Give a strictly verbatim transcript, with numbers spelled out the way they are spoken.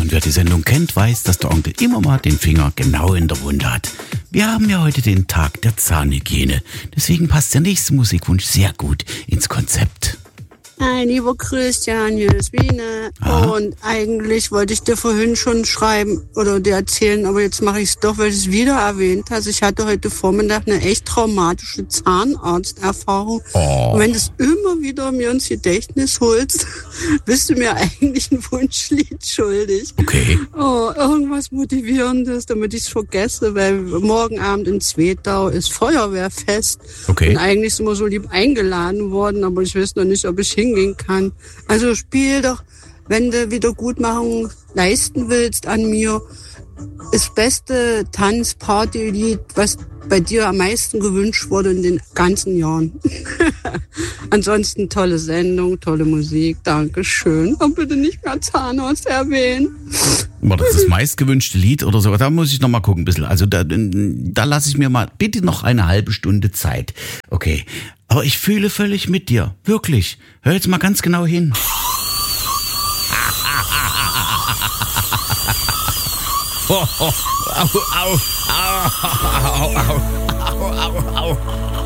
und wer die Sendung kennt, weiß, dass der Onkel immer mal den Finger genau in der Wunde hat. Wir haben ja heute den Tag der Zahnhygiene. Deswegen passt der nächste Musikwunsch sehr gut ins Konzept. Hi, lieber Christian, hier ist Wiene. Ah. Und eigentlich wollte ich dir vorhin schon schreiben oder dir erzählen, aber jetzt mache ich es doch, weil ich es wieder erwähnt habe. Ich hatte heute Vormittag eine echt traumatische Zahnarzterfahrung. Oh. Und wenn du es immer wieder mir ins Gedächtnis holst, bist du mir eigentlich ein Wunschlied schuldig. Okay. Oh, irgendwas Motivierendes, damit ich es vergesse, weil morgen Abend in Zwetau ist Feuerwehrfest. Okay. Und eigentlich sind wir so lieb eingeladen worden, aber ich weiß noch nicht, ob ich hingehen kann. Also spiel doch, wenn du Wiedergutmachung leisten willst an mir, das beste Tanz-Party-Lied, was bei dir am meisten gewünscht wurde in den ganzen Jahren. Ansonsten tolle Sendung, tolle Musik, Dankeschön. Und bitte nicht mehr Zahnarzt erwähnen. War das das meistgewünschte Lied oder so? Da muss ich noch mal gucken ein bisschen. Also da, da lasse ich mir mal bitte noch eine halbe Stunde Zeit. Okay, aber ich fühle völlig mit dir. Wirklich. Hör jetzt mal ganz genau hin. Oh, oh, au, au, au, au, au, au, au, au.